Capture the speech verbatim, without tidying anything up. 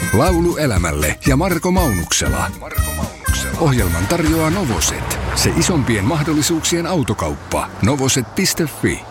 Laulu elämälle ja Marko Maunuksela. Marko Maunuksela. Ohjelman tarjoaa Novoset. Se isompien mahdollisuuksien autokauppa. novoset piste fi.